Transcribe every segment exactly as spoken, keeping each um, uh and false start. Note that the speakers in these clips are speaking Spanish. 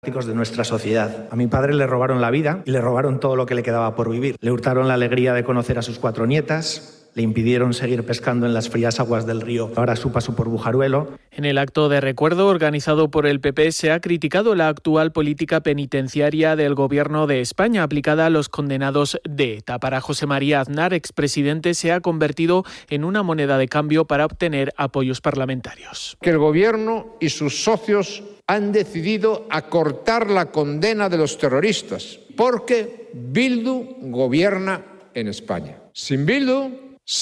de nuestra sociedad. A mi padre le robaron la vida y le robaron todo lo que le quedaba por vivir. Le hurtaron la alegría de conocer a sus cuatro nietas, le impidieron seguir pescando en las frías aguas del río, ahora su paso por Bujaruelo. En el acto de recuerdo organizado por el P P se ha criticado la actual política penitenciaria del Gobierno de España aplicada a los condenados de ETA. Para José María Aznar, expresidente, se ha convertido en una moneda de cambio para obtener apoyos parlamentarios. Que el Gobierno y sus socios han decidido acortar la condena de los terroristas, porque Bildu gobierna en España. Sin Bildu,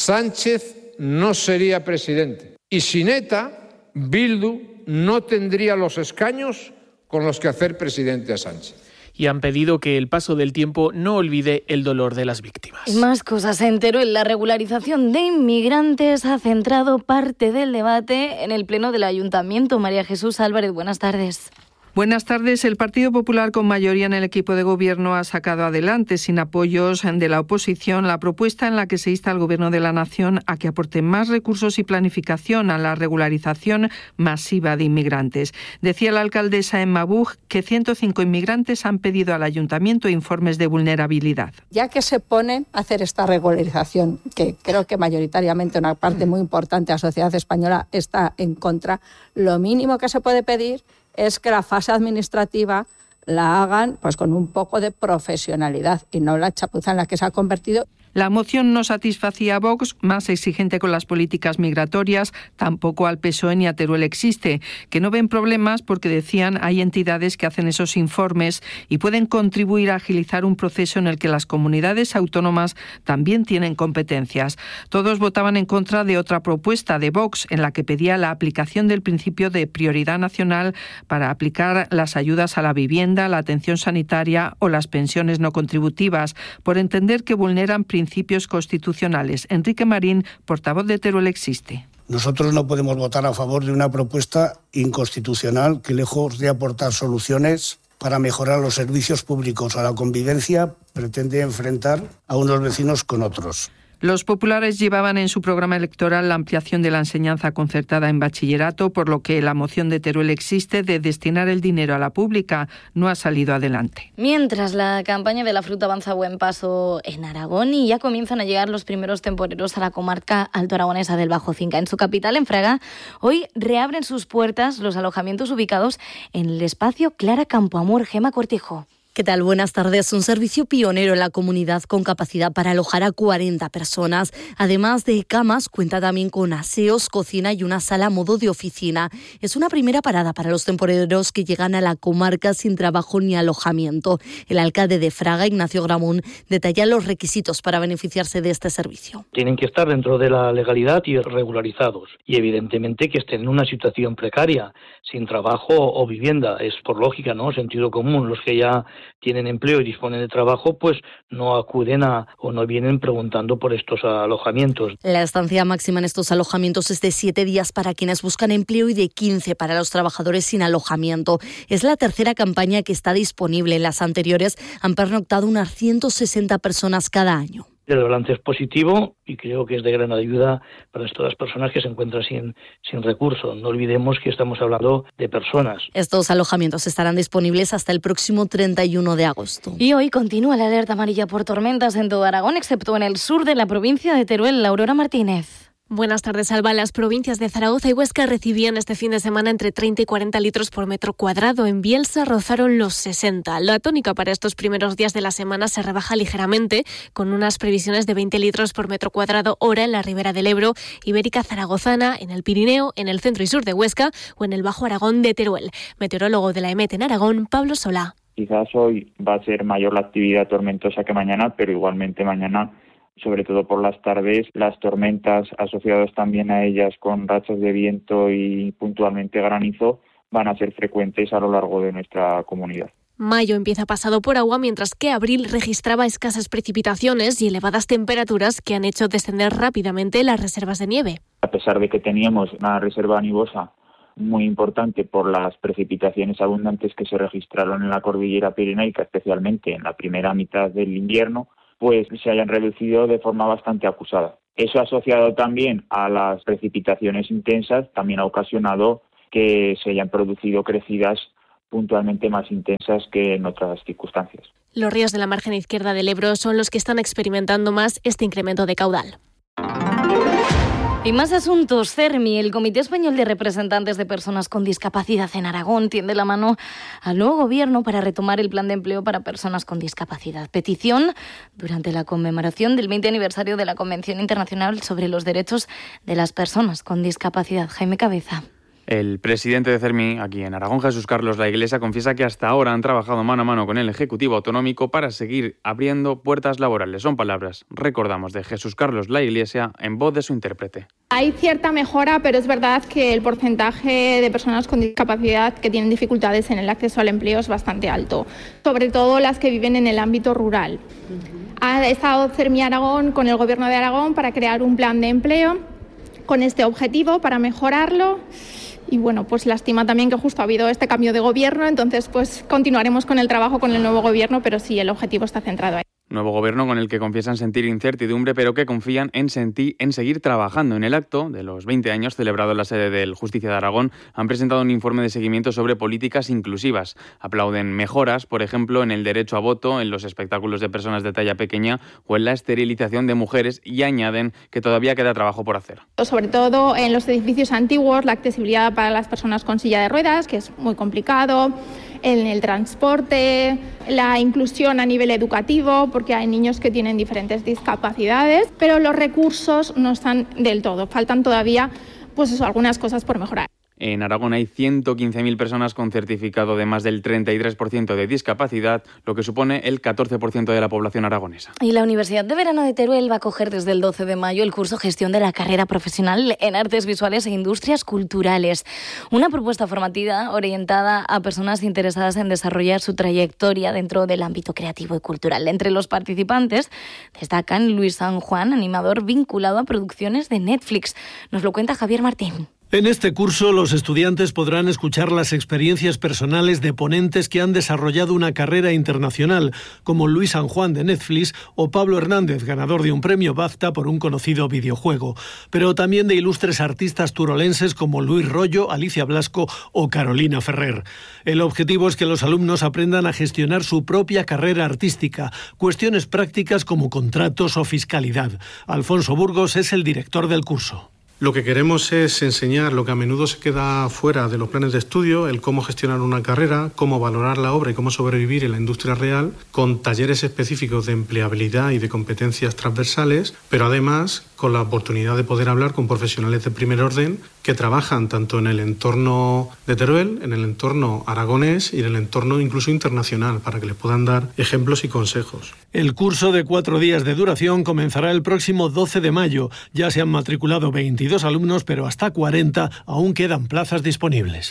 Sánchez no sería presidente. Y sin ETA, Bildu no tendría los escaños con los que hacer presidente a Sánchez. Y han pedido que el paso del tiempo no olvide el dolor de las víctimas. Y más cosas. Se enteró en la regularización de inmigrantes. Ha centrado parte del debate en el Pleno del Ayuntamiento. María Jesús Álvarez, buenas tardes. Buenas tardes. El Partido Popular, con mayoría en el equipo de gobierno, ha sacado adelante, sin apoyos de la oposición, la propuesta en la que se insta al Gobierno de la Nación a que aporte más recursos y planificación a la regularización masiva de inmigrantes. Decía la alcaldesa Emma Buch que ciento cinco inmigrantes han pedido al Ayuntamiento informes de vulnerabilidad. Ya que se ponen a hacer esta regularización, que creo que mayoritariamente una parte muy importante de la sociedad española está en contra, lo mínimo que se puede pedir es que la fase administrativa la hagan pues con un poco de profesionalidad y no la chapuza en la que se ha convertido. La moción no satisfacía a Vox, más exigente con las políticas migratorias, tampoco al P S O E ni a Teruel existe, que no ven problemas porque, decían, hay entidades que hacen esos informes y pueden contribuir a agilizar un proceso en el que las comunidades autónomas también tienen competencias. Todos votaban en contra de otra propuesta de Vox, en la que pedía la aplicación del principio de prioridad nacional para aplicar las ayudas a la vivienda, la atención sanitaria o las pensiones no contributivas, por entender que vulneran principios constitucionales. Enrique Marín, portavoz de Teruel existe. Nosotros no podemos votar a favor de una propuesta inconstitucional que, lejos de aportar soluciones para mejorar los servicios públicos a la convivencia, pretende enfrentar a unos vecinos con otros. Los populares llevaban en su programa electoral la ampliación de la enseñanza concertada en bachillerato, por lo que la moción de Teruel existe de destinar el dinero a la pública no ha salido adelante. Mientras, la campaña de la fruta avanza a buen paso en Aragón y ya comienzan a llegar los primeros temporeros a la comarca altoaragonesa del Bajo Cinca. En su capital, en Fraga, hoy reabren sus puertas los alojamientos ubicados en el espacio Clara Campoamor. Gema Cortijo. ¿Qué tal? Buenas tardes. Un servicio pionero en la comunidad con capacidad para alojar a cuarenta personas. Además de camas, cuenta también con aseos, cocina y una sala a modo de oficina. Es una primera parada para los temporeros que llegan a la comarca sin trabajo ni alojamiento. El alcalde de Fraga, Ignacio Gramón, detalla los requisitos para beneficiarse de este servicio. Tienen que estar dentro de la legalidad y regularizados. Y evidentemente que estén en una situación precaria, sin trabajo o vivienda. Es por lógica, ¿no? Sentido común. Los que ya tienen empleo y disponen de trabajo, pues no acuden a o no vienen preguntando por estos alojamientos. La estancia máxima en estos alojamientos es de siete días para quienes buscan empleo y de quince para los trabajadores sin alojamiento. Es la tercera campaña que está disponible. En las anteriores han pernoctado unas ciento sesenta personas cada año. El balance es positivo y creo que es de gran ayuda para todas las personas que se encuentran sin, sin recursos. No olvidemos que estamos hablando de personas. Estos alojamientos estarán disponibles hasta el próximo treinta y uno de agosto. Y hoy continúa la alerta amarilla por tormentas en todo Aragón, excepto en el sur de la provincia de Teruel. Aurora Martínez. Buenas tardes, Alba. Las provincias de Zaragoza y Huesca recibían este fin de semana entre treinta y cuarenta litros por metro cuadrado. En Bielsa rozaron los sesenta. La tónica para estos primeros días de la semana se rebaja ligeramente, con unas previsiones de veinte litros por metro cuadrado hora en la ribera del Ebro, Ibérica zaragozana, en el Pirineo, en el centro y sur de Huesca o en el Bajo Aragón de Teruel. Meteorólogo de la EMET en Aragón, Pablo Solá. Quizás hoy va a ser mayor la actividad tormentosa que mañana, pero igualmente mañana, sobre todo por las tardes, las tormentas asociadas también a ellas con rachas de viento y puntualmente granizo van a ser frecuentes a lo largo de nuestra comunidad. Mayo empieza pasado por agua, mientras que abril registraba escasas precipitaciones y elevadas temperaturas que han hecho descender rápidamente las reservas de nieve. A pesar de que teníamos una reserva nivosa muy importante por las precipitaciones abundantes que se registraron en la cordillera pirenaica, especialmente en la primera mitad del invierno, pues se hayan reducido de forma bastante acusada. Eso, asociado también a las precipitaciones intensas, también ha ocasionado que se hayan producido crecidas puntualmente más intensas que en otras circunstancias. Los ríos de la margen izquierda del Ebro son los que están experimentando más este incremento de caudal. Y más asuntos. CERMI, el Comité Español de Representantes de Personas con Discapacidad en Aragón, tiende la mano al nuevo gobierno para retomar el plan de empleo para personas con discapacidad. Petición durante la conmemoración del veinte aniversario de la Convención Internacional sobre los Derechos de las Personas con Discapacidad. Jaime Cabeza. El presidente de CERMI, aquí en Aragón, Jesús Carlos La Iglesia, confiesa que hasta ahora han trabajado mano a mano con el Ejecutivo Autonómico para seguir abriendo puertas laborales. Son palabras, recordamos, de Jesús Carlos La Iglesia en voz de su intérprete. Hay cierta mejora, pero es verdad que el porcentaje de personas con discapacidad que tienen dificultades en el acceso al empleo es bastante alto, sobre todo las que viven en el ámbito rural. Ha estado CERMI Aragón con el Gobierno de Aragón para crear un plan de empleo con este objetivo, para mejorarlo. Y bueno, pues lástima también que justo ha habido este cambio de gobierno, entonces pues continuaremos con el trabajo con el nuevo gobierno, pero sí, el objetivo está centrado ahí. Nuevo gobierno con el que confiesan sentir incertidumbre, pero que confían en, senti- en seguir trabajando. En el acto de los veinte años celebrado en la sede del Justicia de Aragón, han presentado un informe de seguimiento sobre políticas inclusivas. Aplauden mejoras, por ejemplo, en el derecho a voto, en los espectáculos de personas de talla pequeña o en la esterilización de mujeres, y añaden que todavía queda trabajo por hacer. Sobre todo en los edificios antiguos, la accesibilidad para las personas con silla de ruedas, que es muy complicado, en el transporte, la inclusión a nivel educativo, porque hay niños que tienen diferentes discapacidades, pero los recursos no están del todo, faltan todavía pues eso, algunas cosas por mejorar. En Aragón hay ciento quince mil personas con certificado de más del treinta y tres por ciento de discapacidad, lo que supone el catorce por ciento de la población aragonesa. Y la Universidad de Verano de Teruel va a acoger desde el doce de mayo el curso Gestión de la Carrera Profesional en Artes Visuales e Industrias Culturales. Una propuesta formativa orientada a personas interesadas en desarrollar su trayectoria dentro del ámbito creativo y cultural. Entre los participantes destacan Luis San Juan, animador vinculado a producciones de Netflix. Nos lo cuenta Javier Martín. En este curso, los estudiantes podrán escuchar las experiencias personales de ponentes que han desarrollado una carrera internacional, como Luis San Juan de Netflix o Pablo Hernández, ganador de un premio BAFTA por un conocido videojuego, pero también de ilustres artistas turolenses como Luis Rollo, Alicia Blasco o Carolina Ferrer. El objetivo es que los alumnos aprendan a gestionar su propia carrera artística, cuestiones prácticas como contratos o fiscalidad. Alfonso Burgos es el director del curso. Lo que queremos es enseñar lo que a menudo se queda fuera de los planes de estudio, el cómo gestionar una carrera, cómo valorar la obra y cómo sobrevivir en la industria real, con talleres específicos de empleabilidad y de competencias transversales, pero además con la oportunidad de poder hablar con profesionales de primer orden que trabajan tanto en el entorno de Teruel, en el entorno aragonés y en el entorno incluso internacional, para que les puedan dar ejemplos y consejos. El curso de cuatro días de duración comenzará el próximo doce de mayo. Ya se han matriculado veintidós alumnos, pero hasta cuarenta aún quedan plazas disponibles.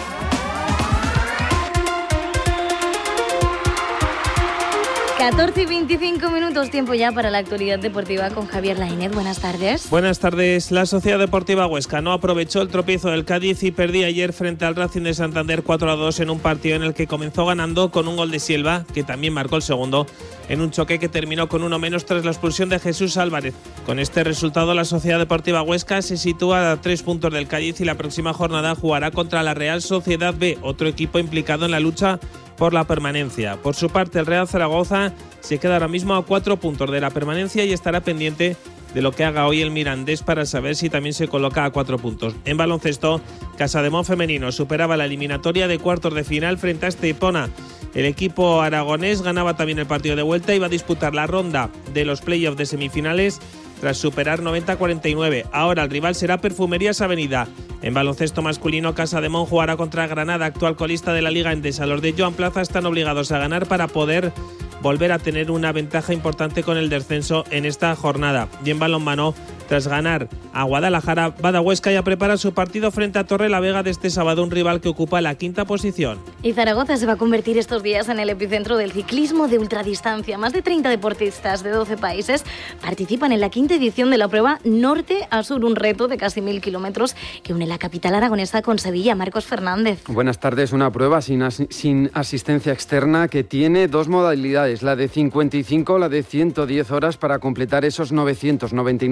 catorce y veinticinco minutos, tiempo ya para la actualidad deportiva con Javier Lainez. Buenas tardes. Buenas tardes. La Sociedad Deportiva Huesca no aprovechó el tropiezo del Cádiz y perdía ayer frente al Racing de Santander cuatro a dos en un partido en el que comenzó ganando con un gol de Silva, que también marcó el segundo, en un choque que terminó con uno menos tras la expulsión de Jesús Álvarez. Con este resultado, la Sociedad Deportiva Huesca se sitúa a tres puntos del Cádiz y la próxima jornada jugará contra la Real Sociedad B, otro equipo implicado en la lucha por la permanencia. Por su parte, el Real Zaragoza se queda ahora mismo a cuatro puntos de la permanencia y estará pendiente de lo que haga hoy el Mirandés para saber si también se coloca a cuatro puntos. En baloncesto, Casademón femenino superaba la eliminatoria de cuartos de final frente a Estepona. El equipo aragonés ganaba también el partido de vuelta y va a disputar la ronda de los playoffs de semifinales tras superar noventa a cuarenta y nueve. Ahora el rival será Perfumerías Avenida. En baloncesto masculino, Casademón jugará contra Granada, actual colista de la Liga Endesa. Los de Joan Plaza están obligados a ganar para poder volver a tener una ventaja importante con el descenso en esta jornada. Y en balonmano, tras ganar a Guadalajara, Bada Huesca ya prepara su partido frente a Torrelavega de este sábado, un rival que ocupa la quinta posición. Y Zaragoza se va a convertir estos días en el epicentro del ciclismo de ultradistancia. Más de treinta deportistas de doce países participan en la quinta edición de la prueba Norte a Sur, un reto de casi mil kilómetros que une la capital aragonesa con Sevilla. Marcos Fernández. Buenas tardes. Una prueba sin, as- sin asistencia externa que tiene dos modalidades, la de cincuenta y cinco, la de ciento diez horas para completar esos novecientos noventa y nueve kilómetros.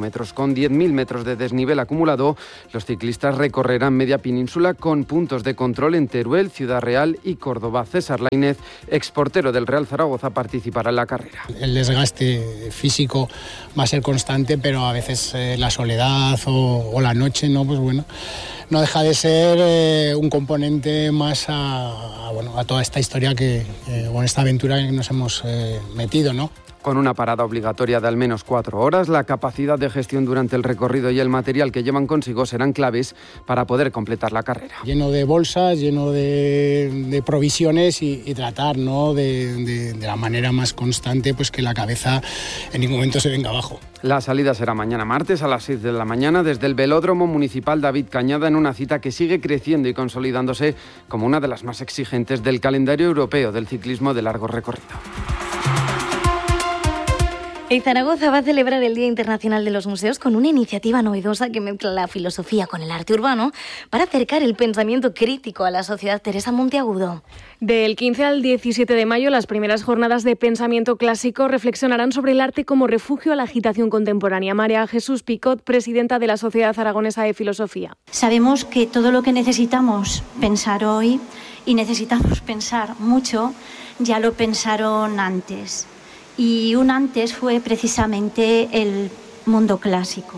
kilómetros. Con diez mil metros de desnivel acumulado, los ciclistas recorrerán media península con puntos de control en Teruel, Ciudad Real y Córdoba. César Lainez, exportero del Real Zaragoza, participará en la carrera. El desgaste físico va a ser constante, pero a veces eh, la soledad o, o la noche, no, pues bueno, no deja de ser eh, un componente más a, a, bueno, a toda esta historia que, eh, o esta aventura en que nos hemos eh, metido, ¿no? Con una parada obligatoria de al menos cuatro horas, la capacidad de gestión durante el recorrido y el material que llevan consigo serán claves para poder completar la carrera. Lleno de bolsas, lleno de, de provisiones y, y tratar, ¿no?, de, de, de la manera más constante, pues que la cabeza en ningún momento se venga abajo. La salida será mañana martes a las seis de la mañana desde el Velódromo Municipal David Cañada, en una cita que sigue creciendo y consolidándose como una de las más exigentes del calendario europeo del ciclismo de largo recorrido. Y Zaragoza va a celebrar el Día Internacional de los Museos con una iniciativa novedosa que mezcla la filosofía con el arte urbano para acercar el pensamiento crítico a la sociedad. Teresa Monteagudo. Del quince al diecisiete de mayo, las primeras jornadas de pensamiento clásico reflexionarán sobre el arte como refugio a la agitación contemporánea. María Jesús Picot, presidenta de la Sociedad Aragonesa de Filosofía. Sabemos que todo lo que necesitamos pensar hoy, y necesitamos pensar mucho, ya lo pensaron antes. Y un antes fue precisamente el mundo clásico.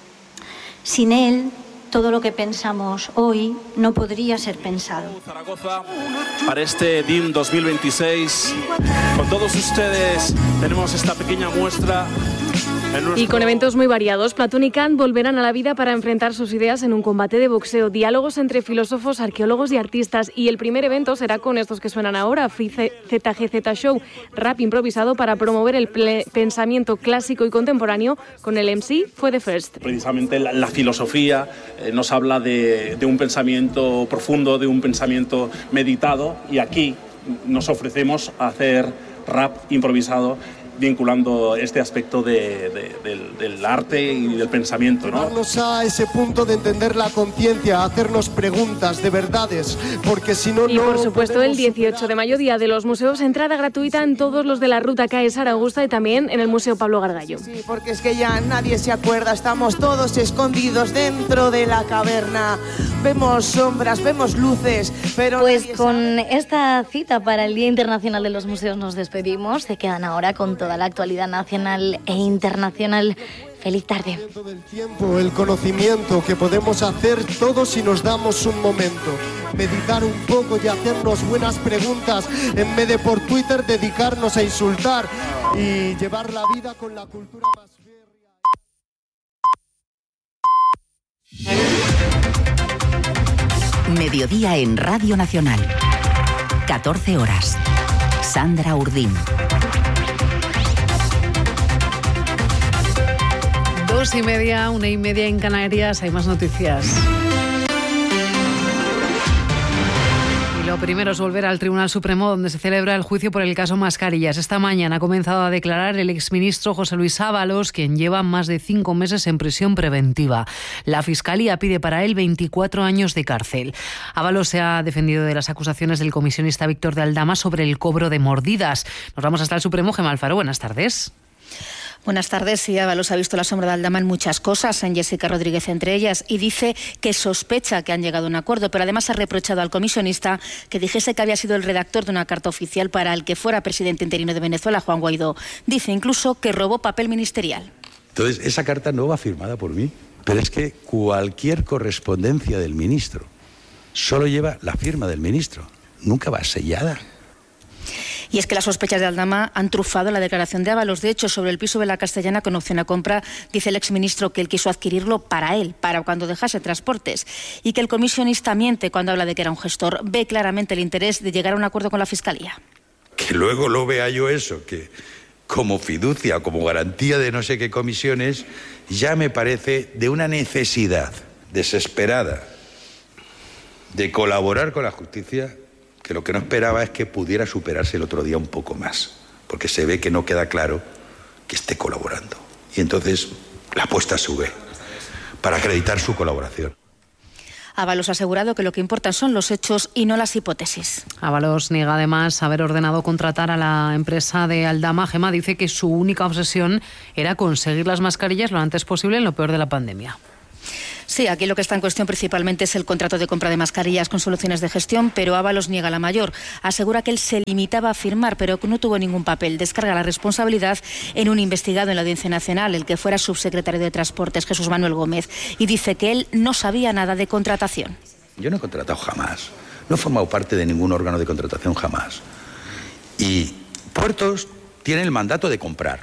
Sin él, todo lo que pensamos hoy no podría ser pensado. Zaragoza, para este D I M dos mil veintiséis, con todos ustedes tenemos esta pequeña muestra. Y con eventos muy variados, Platón y Kant volverán a la vida para enfrentar sus ideas en un combate de boxeo, diálogos entre filósofos, arqueólogos y artistas. Y el primer evento será con estos que suenan ahora, Free Z G Z Show, rap improvisado para promover el pensamiento clásico y contemporáneo con el M C Fue The First. Precisamente la, la filosofía eh, nos habla de, de un pensamiento profundo, de un pensamiento meditado, y aquí nos ofrecemos a hacer rap improvisado, vinculando este aspecto de, de, del, del arte y del pensamiento, ¿no? Llevarnos a ese punto de entender la conciencia, hacernos preguntas de verdades, porque si no, no... Y por supuesto el dieciocho de mayo, Día de los Museos, entrada gratuita en todos los de la Ruta C A E Zaragoza y también en el Museo Pablo Gargallo. Sí, porque es que ya nadie se acuerda, estamos todos escondidos dentro de la caverna, vemos sombras, vemos luces, pero... Pues con esta cita para el Día Internacional de los Museos nos despedimos, se quedan ahora con todo. Toda la actualidad nacional e internacional. Feliz tarde. Del tiempo, el conocimiento que podemos hacer todos si nos damos un momento. Meditar un poco y hacernos buenas preguntas en vez de por Twitter dedicarnos a insultar y llevar la vida con la cultura más férrea. Mediodía en Radio Nacional. catorce horas. Sandra Urdín. Dos y media, una y media en Canarias, hay más noticias. Y lo primero es volver al Tribunal Supremo, donde se celebra el juicio por el caso Mascarillas. Esta mañana ha comenzado a declarar el exministro José Luis Ábalos, quien lleva más de cinco meses en prisión preventiva. La Fiscalía pide para él veinticuatro años de cárcel. Ábalos se ha defendido de las acusaciones del comisionista Víctor de Aldama sobre el cobro de mordidas. Nos vamos hasta el Supremo. Gemma Alfaro, buenas tardes. Buenas tardes. Sí, Ábalos ha visto la sombra de Aldama en muchas cosas, en Jessica Rodríguez entre ellas, y dice que sospecha que han llegado a un acuerdo, pero además ha reprochado al comisionista que dijese que había sido el redactor de una carta oficial para el que fuera presidente interino de Venezuela, Juan Guaidó. Dice incluso que robó papel ministerial. Entonces, esa carta no va firmada por mí, pero es que cualquier correspondencia del ministro solo lleva la firma del ministro, nunca va sellada. Y es que las sospechas de Aldama han trufado la declaración de Ábalos. De hecho, sobre el piso de la Castellana con opción a compra, dice el exministro que él quiso adquirirlo para él, para cuando dejase Transportes, y que el comisionista miente cuando habla de que era un gestor. Ve claramente el interés de llegar a un acuerdo con la Fiscalía. Que luego lo vea yo eso, que como fiducia o como garantía de no sé qué comisiones, ya me parece de una necesidad desesperada de colaborar con la justicia, que lo que no esperaba es que pudiera superarse el otro día un poco más, porque se ve que no queda claro que esté colaborando. Y entonces la apuesta sube para acreditar su colaboración. Ábalos ha asegurado que lo que importan son los hechos y no las hipótesis. Ábalos niega además haber ordenado contratar a la empresa de Aldama. Gema dice que su única obsesión era conseguir las mascarillas lo antes posible en lo peor de la pandemia. Sí, aquí lo que está en cuestión principalmente es el contrato de compra de mascarillas con soluciones de gestión, pero Ábalos niega la mayor. Asegura que él se limitaba a firmar, pero que no tuvo ningún papel. Descarga la responsabilidad en un investigado en la Audiencia Nacional, el que fuera subsecretario de Transportes, Jesús Manuel Gómez, y dice que él no sabía nada de contratación. Yo no he contratado jamás. No he formado parte de ningún órgano de contratación jamás. Y Puertos tiene el mandato de comprar,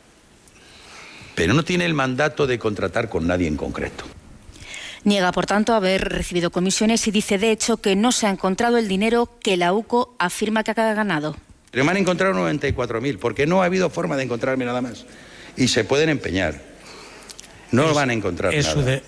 pero no tiene el mandato de contratar con nadie en concreto. Niega, por tanto, haber recibido comisiones y dice, de hecho, que no se ha encontrado el dinero que la UCO afirma que ha ganado. Pero me han encontrado noventa y cuatro mil, porque no ha habido forma de encontrarme nada más. Y se pueden empeñar. No es, van a encontrar nada. De...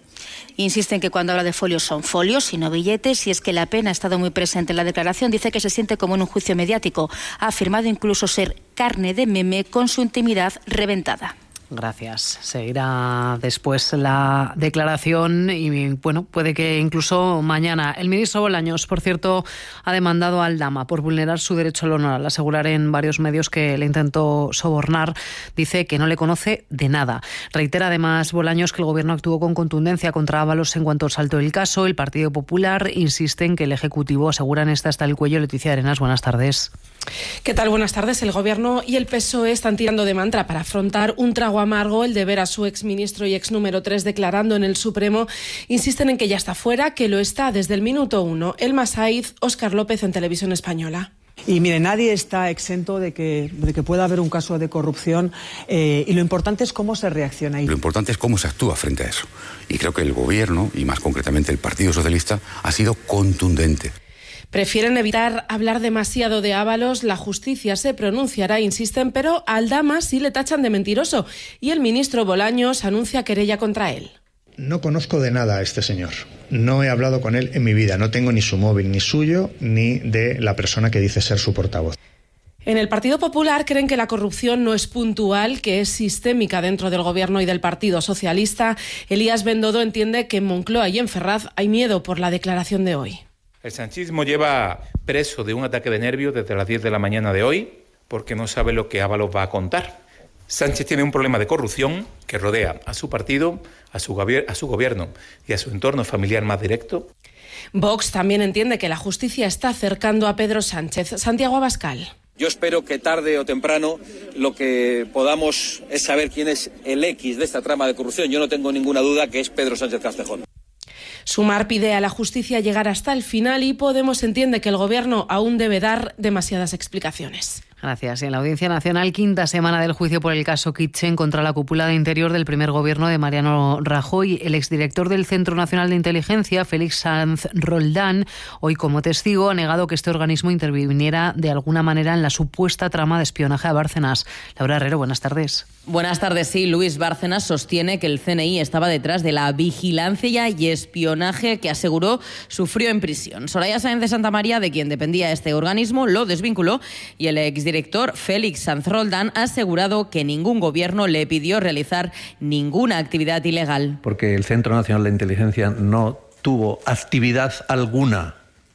Insisten que cuando habla de folios son folios y no billetes, y es que la pena ha estado muy presente en la declaración. Dice que se siente como en un juicio mediático. Ha afirmado incluso ser carne de meme con su intimidad reventada. Gracias. Seguirá después la declaración y, bueno, puede que incluso mañana. El ministro Bolaños, por cierto, ha demandado a Aldama por vulnerar su derecho al honor. Al asegurar en varios medios que le intentó sobornar, dice que no le conoce de nada. Reitera además Bolaños que el Gobierno actuó con contundencia contra Ábalos en cuanto saltó el caso. El Partido Popular insiste en que el Ejecutivo aseguran está hasta el cuello. Leticia Arenas, buenas tardes. ¿Qué tal? Buenas tardes. El Gobierno y el P S O E están tirando de mantra para afrontar un trago amargo, el de ver a su exministro y ex número tres declarando en el Supremo. Insisten en que ya está fuera, que lo está desde el minuto uno. Elma Saiz, Óscar López en Televisión Española. Y mire, nadie está exento de que, de que pueda haber un caso de corrupción eh, y lo importante es cómo se reacciona. Lo importante es cómo se actúa frente a eso. Y creo que el Gobierno, y más concretamente el Partido Socialista, ha sido contundente. Prefieren evitar hablar demasiado de Ábalos. La justicia se pronunciará, insisten, pero a Aldama sí le tachan de mentiroso. Y el ministro Bolaños anuncia querella contra él. No conozco de nada a este señor. No he hablado con él en mi vida. No tengo ni su móvil, ni suyo, ni de la persona que dice ser su portavoz. En el Partido Popular creen que la corrupción no es puntual, que es sistémica dentro del Gobierno y del Partido Socialista. Elías Bendodo entiende que en Moncloa y en Ferraz hay miedo por la declaración de hoy. El sanchismo lleva preso de un ataque de nervios desde las diez de la mañana de hoy porque no sabe lo que Ábalos va a contar. Sánchez tiene un problema de corrupción que rodea a su partido, a su, gobier- a su gobierno y a su entorno familiar más directo. Vox también entiende que la justicia está acercando a Pedro Sánchez. Santiago Abascal. Yo espero que tarde o temprano lo que podamos es saber quién es el X de esta trama de corrupción. Yo no tengo ninguna duda que es Pedro Sánchez Castejón. Sumar pide a la justicia llegar hasta el final y Podemos entiende que el Gobierno aún debe dar demasiadas explicaciones. Gracias. Y en la Audiencia Nacional, quinta semana del juicio por el caso Kitchen contra la cúpula de Interior del primer gobierno de Mariano Rajoy. El exdirector del Centro Nacional de Inteligencia, Félix Sanz Roldán, hoy como testigo ha negado que este organismo interviniera de alguna manera en la supuesta trama de espionaje a Bárcenas. Laura Herrero, buenas tardes. Buenas tardes. Sí, Luis Bárcenas sostiene que el C N I estaba detrás de la vigilancia y espionaje que aseguró sufrió en prisión. Soraya Sáenz de Santamaría, de quien dependía este organismo, lo desvinculó y el exdirector Félix Sanz Roldán ha asegurado que ningún gobierno le pidió realizar ninguna actividad ilegal. Porque el Centro Nacional de Inteligencia no tuvo actividad alguna,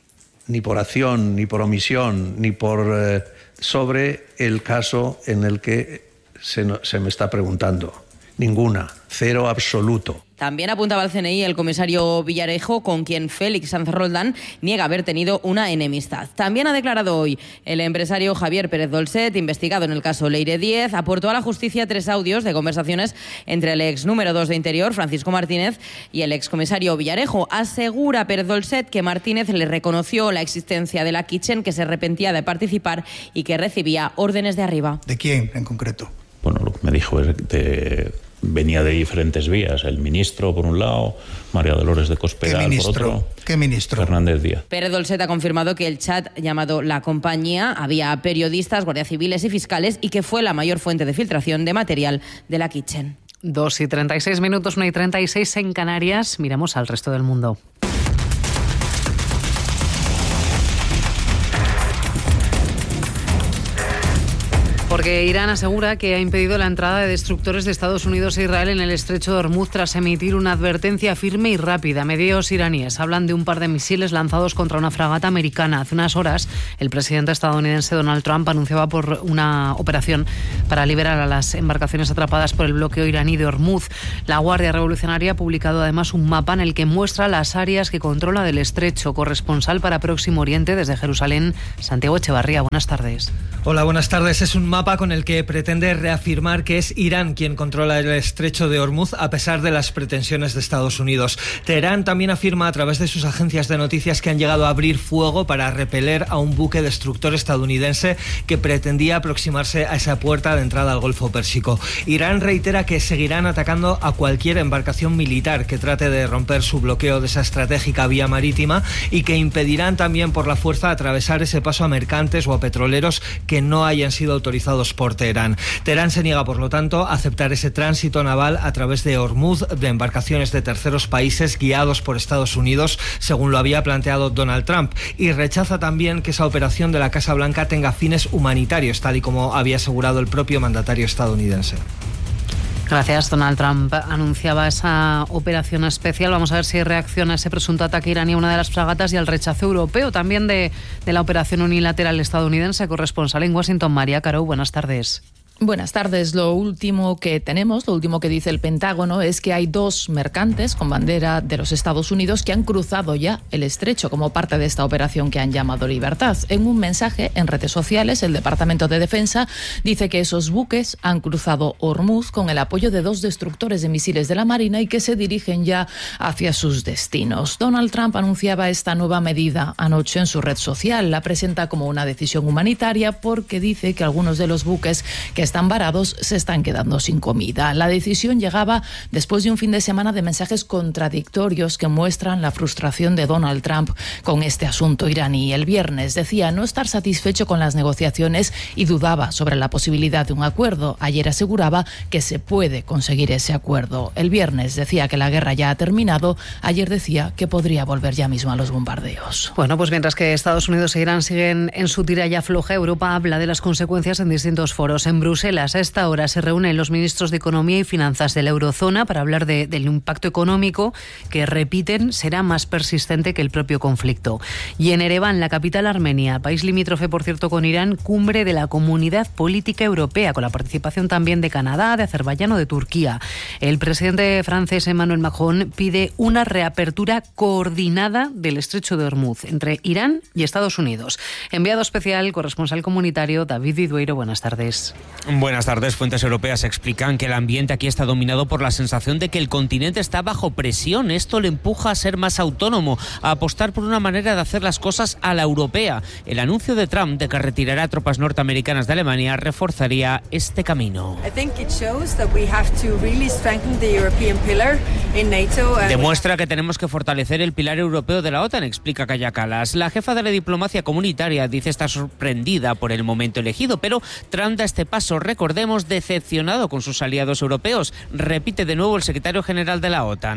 ni por acción, ni por omisión, ni por eh, sobre el caso en el que Se, no, se me está preguntando. Ninguna. Cero absoluto. También apuntaba al C N I el comisario Villarejo, con quien Félix Sanz Roldán niega haber tenido una enemistad. También ha declarado hoy el empresario Javier Pérez Dolcet, investigado en el caso Leire Díez, aportó a la justicia tres audios de conversaciones entre el ex número dos de Interior, Francisco Martínez, y el ex comisario Villarejo. Asegura Pérez Dolcet que Martínez le reconoció la existencia de la Kitchen, que se arrepentía de participar y que recibía órdenes de arriba. ¿De quién en concreto? Bueno, lo que me dijo es que venía de diferentes vías. El ministro, por un lado, María Dolores de Cospedal, por otro. ¿Qué ministro? Fernández Díaz. Pérez Dolcet ha confirmado que el chat llamado La Compañía había periodistas, guardias civiles y fiscales y que fue la mayor fuente de filtración de material de la Kitchen. Dos y treinta y seis minutos, una y treinta y seis en Canarias. Miramos al resto del mundo. Porque Irán asegura que ha impedido la entrada de destructores de Estados Unidos e Israel en el estrecho de Hormuz tras emitir una advertencia firme y rápida. Medios iraníes hablan de un par de misiles lanzados contra una fragata americana. Hace unas horas, el presidente estadounidense Donald Trump anunciaba por una operación para liberar a las embarcaciones atrapadas por el bloqueo iraní de Hormuz. La Guardia Revolucionaria ha publicado además un mapa en el que muestra las áreas que controla del estrecho. Corresponsal para Próximo Oriente desde Jerusalén, Santiago Echevarría. Buenas tardes. Hola, buenas tardes. Es un mapa con el que pretende reafirmar que es Irán quien controla el estrecho de Hormuz a pesar de las pretensiones de Estados Unidos. Teherán también afirma a través de sus agencias de noticias que han llegado a abrir fuego para repeler a un buque destructor estadounidense que pretendía aproximarse a esa puerta de entrada al Golfo Pérsico. Irán reitera que seguirán atacando a cualquier embarcación militar que trate de romper su bloqueo de esa estratégica vía marítima y que impedirán también por la fuerza atravesar ese paso a mercantes o a petroleros que no hayan sido autorizados por Teherán. Teherán se niega, por lo tanto, a aceptar ese tránsito naval a través de Hormuz de embarcaciones de terceros países guiados por Estados Unidos, según lo había planteado Donald Trump, y rechaza también que esa operación de la Casa Blanca tenga fines humanitarios, tal y como había asegurado el propio mandatario estadounidense. Gracias. Donald Trump anunciaba esa operación especial. Vamos a ver si reacciona ese presunto ataque iraní a una de las fragatas y al rechazo europeo también de, de la operación unilateral estadounidense. Corresponsal en Washington, María Caro, buenas tardes. Buenas tardes. Lo último que tenemos, lo último que dice el Pentágono es que hay dos mercantes con bandera de los Estados Unidos que han cruzado ya el estrecho como parte de esta operación que han llamado Libertad. En un mensaje en redes sociales, el Departamento de Defensa dice que esos buques han cruzado Hormuz con el apoyo de dos destructores de misiles de la Marina y que se dirigen ya hacia sus destinos. Donald Trump anunciaba esta nueva medida anoche en su red social. La presenta como una decisión humanitaria porque dice que algunos de los buques que están varados se están quedando sin comida. La decisión llegaba después de un fin de semana de mensajes contradictorios que muestran la frustración de Donald Trump con este asunto iraní. El viernes decía no estar satisfecho con las negociaciones y dudaba sobre la posibilidad de un acuerdo. Ayer aseguraba que se puede conseguir ese acuerdo. El viernes decía que la guerra ya ha terminado. Ayer decía que podría volver ya mismo a los bombardeos. Bueno, pues mientras que Estados Unidos e Irán siguen en su tiralla floja, Europa habla de las consecuencias en distintos foros. En Bruselas, a esta hora se reúnen los ministros de Economía y Finanzas de la Eurozona para hablar de, del impacto económico que, repiten, será más persistente que el propio conflicto. Y en Ereván, la capital armenia, país limítrofe, por cierto, con Irán, cumbre de la Comunidad Política Europea, con la participación también de Canadá, de Azerbaiyán o de Turquía. El presidente francés Emmanuel Macron pide una reapertura coordinada del estrecho de Hormuz entre Irán y Estados Unidos. Enviado especial, corresponsal comunitario, David Vidueiro, buenas tardes. Buenas tardes. Fuentes europeas explican que el ambiente aquí está dominado por la sensación de que el continente está bajo presión. Esto le empuja a ser más autónomo, a apostar por una manera de hacer las cosas a la europea. El anuncio de Trump de que retirará tropas norteamericanas de Alemania reforzaría este camino. Demuestra que tenemos que fortalecer el pilar europeo de la OTAN, explica Kaja Kallas. La jefa de la diplomacia comunitaria dice estar sorprendida por el momento elegido, pero Trump da este paso, recordemos, decepcionado con sus aliados europeos. Repite de nuevo el secretario general de la OTAN.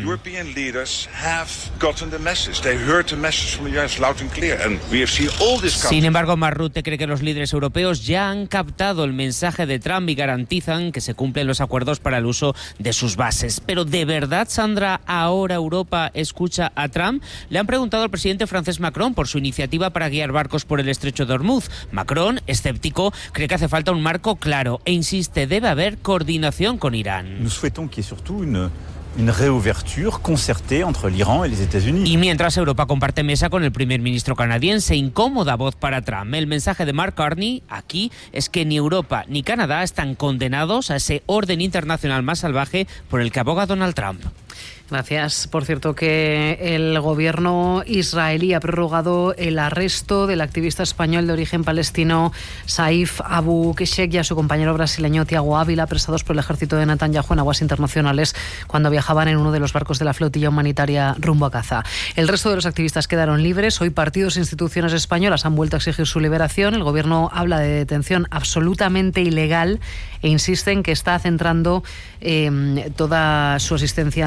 Sin embargo, Mark Rutte cree que los líderes europeos ya han captado el mensaje de Trump y garantizan que se cumplen los acuerdos para el uso de sus bases. Pero ¿de verdad, Sandra, ahora Europa escucha a Trump? Le han preguntado al presidente francés Macron por su iniciativa para guiar barcos por el estrecho de Hormuz. Macron, escéptico, cree que hace falta un marco claro e insiste, debe haber coordinación con Irán. Nous souhaitons qu'il y ait surtout une une réouverture concertée entre l'Iran et les États-Unis. Y mientras Europa comparte mesa con el primer ministro canadiense, incómoda voz para Trump. El mensaje de Mark Carney aquí es que ni Europa ni Canadá están condenados a ese orden internacional más salvaje por el que aboga Donald Trump. Gracias. Por cierto, que el gobierno israelí ha prorrogado el arresto del activista español de origen palestino Saif Abu Keshek y a su compañero brasileño Tiago Ávila, apresados por el ejército de Netanyahu en aguas internacionales cuando viajaban en uno de los barcos de la flotilla humanitaria rumbo a Gaza. El resto de los activistas quedaron libres. Hoy partidos e instituciones españolas han vuelto a exigir su liberación. El gobierno habla de detención absolutamente ilegal e insiste en que está centrando eh, toda su asistencia diplomática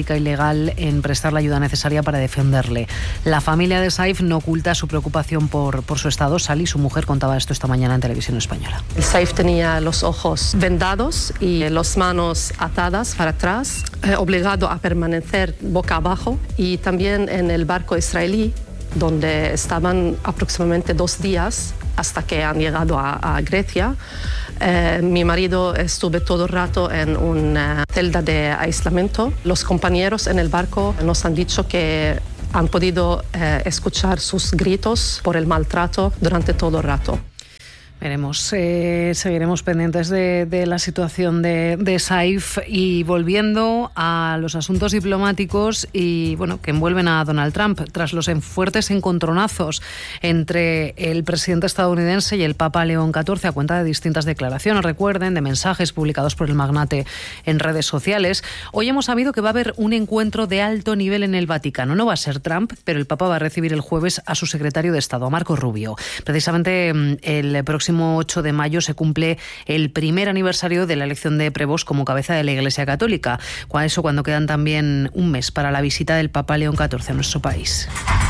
diplomática y legal en prestar la ayuda necesaria para defenderle. La familia de Saif no oculta su preocupación por, por su estado. Sally, su mujer, contaba esto esta mañana en Televisión Española. Saif tenía los ojos vendados y las manos atadas para atrás, eh, obligado a permanecer boca abajo, y también en el barco israelí, donde estaban aproximadamente dos días hasta que han llegado a, a Grecia. Eh, mi marido estuvo todo el rato en una celda de aislamiento. Los compañeros en el barco nos han dicho que han podido eh, escuchar sus gritos por el maltrato durante todo el rato. Veremos, eh, seguiremos pendientes de, de la situación de, de Saif. Y volviendo a los asuntos diplomáticos y bueno, que envuelven a Donald Trump, tras los fuertes encontronazos entre el presidente estadounidense y el Papa León catorce a cuenta de distintas declaraciones, recuerden, de mensajes publicados por el magnate en redes sociales, hoy hemos sabido que va a haber un encuentro de alto nivel en el Vaticano. No va a ser Trump, pero el Papa va a recibir el jueves a su secretario de Estado, a Marco Rubio. Precisamente el próximo ocho de mayo se cumple el primer aniversario de la elección de Prevost como cabeza de la Iglesia Católica. Eso cuando quedan también un mes para la visita del Papa León catorce a nuestro país.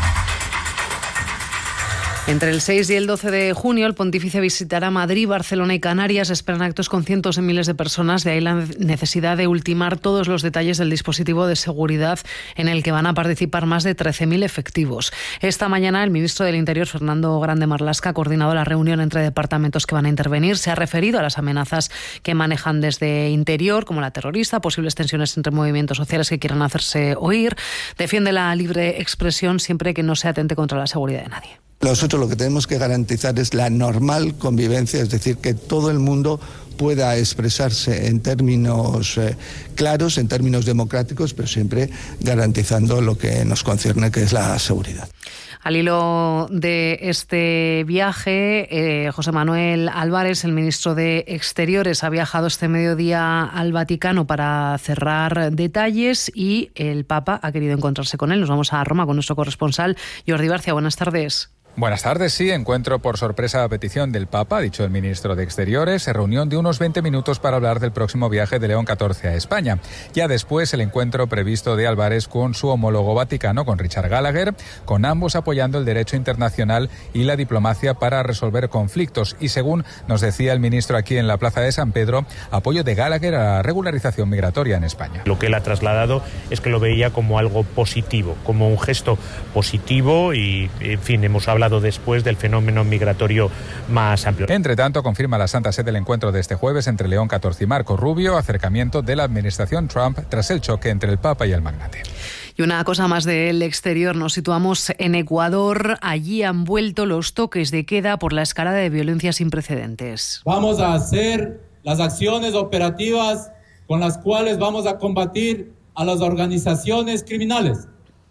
Entre el seis y el doce de junio, el pontífice visitará Madrid, Barcelona y Canarias. Esperan actos con cientos de miles de personas, de ahí la necesidad de ultimar todos los detalles del dispositivo de seguridad en el que van a participar más de trece mil efectivos. Esta mañana, el ministro del Interior, Fernando Grande Marlaska, ha coordinado la reunión entre departamentos que van a intervenir. Se ha referido a las amenazas que manejan desde Interior, como la terrorista, posibles tensiones entre movimientos sociales que quieran hacerse oír. Defiende la libre expresión siempre que no se atente contra la seguridad de nadie. Nosotros lo que tenemos que garantizar es la normal convivencia, es decir, que todo el mundo pueda expresarse en términos eh, claros, en términos democráticos, pero siempre garantizando lo que nos concierne, que es la seguridad. Al hilo de este viaje, eh, José Manuel Álvarez, el ministro de Exteriores, ha viajado este mediodía al Vaticano para cerrar detalles y el Papa ha querido encontrarse con él. Nos vamos a Roma con nuestro corresponsal Jordi Barcia. Buenas tardes. Buenas tardes, sí, encuentro por sorpresa a petición del Papa, ha dicho el ministro de Exteriores, reunión de unos veinte minutos para hablar del próximo viaje de León catorce a España. Ya después el encuentro previsto de Álvarez con su homólogo vaticano, con Richard Gallagher, con ambos apoyando el derecho internacional y la diplomacia para resolver conflictos. Y según nos decía el ministro aquí en la Plaza de San Pedro, apoyo de Gallagher a la regularización migratoria en España. Lo que él ha trasladado es que lo veía como algo positivo, como un gesto positivo y, en fin, hemos hablado después del fenómeno migratorio más amplio. Entre tanto, confirma la Santa Sede el encuentro de este jueves entre León catorce y Marco Rubio, acercamiento de la administración Trump tras el choque entre el Papa y el magnate. Y una cosa más del exterior, nos situamos en Ecuador. Allí han vuelto los toques de queda por la escalada de violencia sin precedentes. Vamos a hacer las acciones operativas con las cuales vamos a combatir a las organizaciones criminales.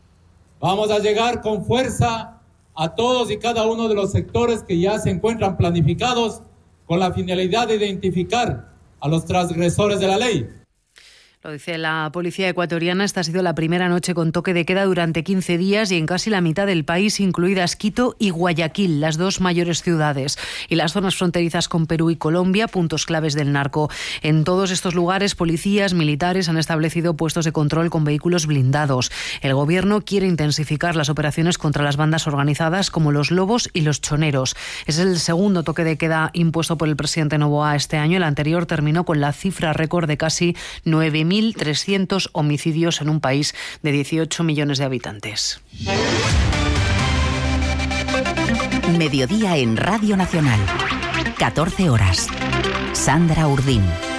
Vamos a llegar con fuerza a todos y cada uno de los sectores que ya se encuentran planificados con la finalidad de identificar a los transgresores de la ley. Lo dice la policía ecuatoriana. Esta ha sido la primera noche con toque de queda durante quince días y en casi la mitad del país, incluidas Quito y Guayaquil, las dos mayores ciudades, y las zonas fronterizas con Perú y Colombia, puntos claves del narco. En todos estos lugares, policías, militares han establecido puestos de control con vehículos blindados. El gobierno quiere intensificar las operaciones contra las bandas organizadas como los Lobos y los Choneros. Es el segundo toque de queda impuesto por el presidente Noboa este año. El anterior terminó con la cifra récord de casi nueve mil trescientos homicidios en un país de dieciocho millones de habitantes. Mediodía en Radio Nacional. catorce horas. Sandra Urdín.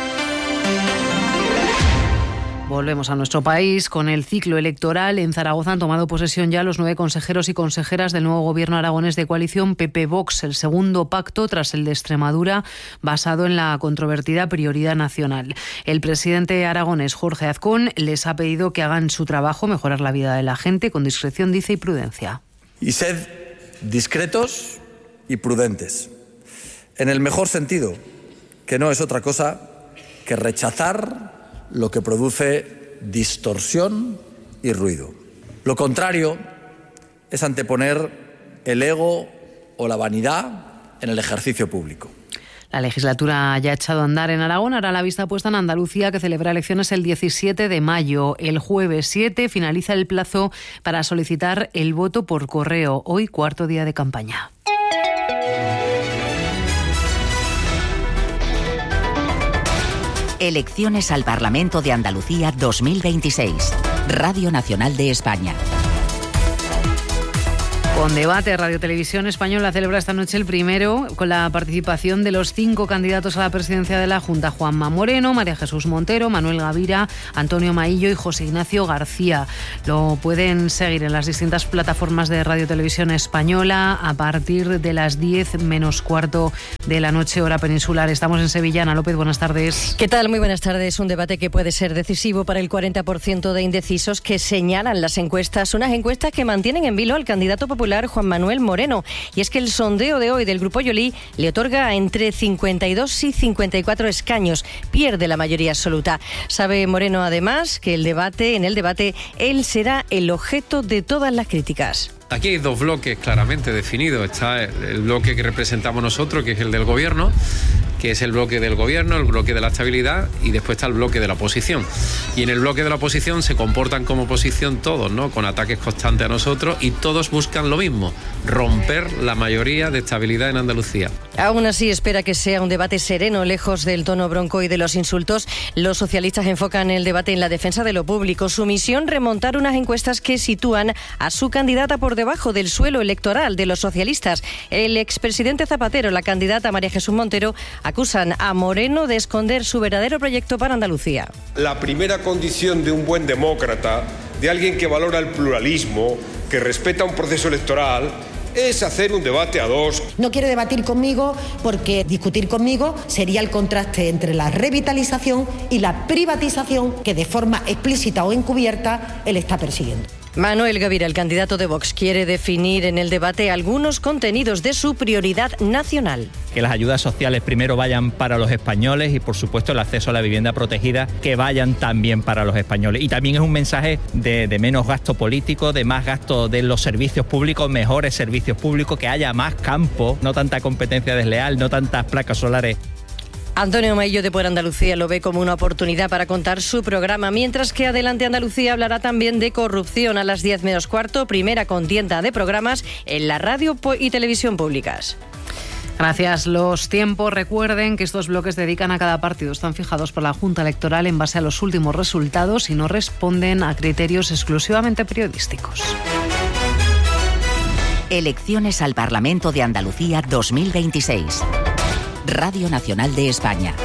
Volvemos a nuestro país con el ciclo electoral. En Zaragoza han tomado posesión ya los nueve consejeros y consejeras del nuevo gobierno aragonés de coalición P P-Vox, el segundo pacto tras el de Extremadura, basado en la controvertida prioridad nacional. El presidente aragonés, Jorge Azcón, les ha pedido que hagan su trabajo, mejorar la vida de la gente, con discreción, dice, y prudencia. Y sed discretos y prudentes, en el mejor sentido, que no es otra cosa que rechazar lo que produce distorsión y ruido. Lo contrario es anteponer el ego o la vanidad en el ejercicio público. La legislatura ya ha echado a andar en Aragón, ahora la vista puesta en Andalucía, que celebra elecciones el diecisiete de mayo. El jueves siete finaliza el plazo para solicitar el voto por correo. Hoy, cuarto día de campaña. Elecciones al Parlamento de Andalucía dos mil veintiséis. Radio Nacional de España. Con debate, Radio Televisión Española celebra esta noche el primero con la participación de los cinco candidatos a la presidencia de la Junta: Juanma Moreno, María Jesús Montero, Manuel Gavira, Antonio Maillo y José Ignacio García. Lo pueden seguir en las distintas plataformas de Radio Televisión Española a partir de las diez menos cuarto de la noche, hora peninsular. Estamos en Sevilla. Ana López, buenas tardes. ¿Qué tal? Muy buenas tardes. Un debate que puede ser decisivo para el cuarenta por ciento de indecisos que señalan las encuestas. Unas encuestas que mantienen en vilo al candidato popular Juan Manuel Moreno. Y es que el sondeo de hoy del Grupo Yolí le otorga entre cincuenta y dos y cincuenta y cuatro escaños. Pierde la mayoría absoluta. Sabe Moreno, además, que el debate, en el debate él será el objeto de todas las críticas. Aquí hay dos bloques claramente definidos. Está el bloque que representamos nosotros, que es el del gobierno, que es el bloque del gobierno, el bloque de la estabilidad, y después está el bloque de la oposición. Y en el bloque de la oposición se comportan como oposición todos, ¿no? Con ataques constantes a nosotros, y todos buscan lo mismo: romper la mayoría de estabilidad en Andalucía. Aún así, espera que sea un debate sereno, lejos del tono bronco y de los insultos. Los socialistas enfocan el debate en la defensa de lo público. Su misión, remontar unas encuestas que sitúan a su candidata por debajo del suelo electoral de los socialistas. El expresidente Zapatero, la candidata María Jesús Montero, acusan a Moreno de esconder su verdadero proyecto para Andalucía. La primera condición de un buen demócrata, de alguien que valora el pluralismo, que respeta un proceso electoral, es hacer un debate a dos. No quiere debatir conmigo porque discutir conmigo sería el contraste entre la revitalización y la privatización que de forma explícita o encubierta él está persiguiendo. Manuel Gavira, el candidato de Vox, quiere definir en el debate algunos contenidos de su prioridad nacional. Que las ayudas sociales primero vayan para los españoles y, por supuesto, el acceso a la vivienda protegida que vayan también para los españoles. Y también es un mensaje de, de menos gasto político, de más gasto de los servicios públicos, mejores servicios públicos, que haya más campo, no tanta competencia desleal, no tantas placas solares. Antonio Maillo, de Por Andalucía, lo ve como una oportunidad para contar su programa, mientras que Adelante Andalucía hablará también de corrupción a las diez menos cuarto, primera contienda de programas en la radio y televisión públicas. Gracias. Los tiempos, recuerden que estos bloques dedican a cada partido están fijados por la Junta Electoral en base a los últimos resultados y no responden a criterios exclusivamente periodísticos. Elecciones al Parlamento de Andalucía dos mil veintiséis. Radio Nacional de España.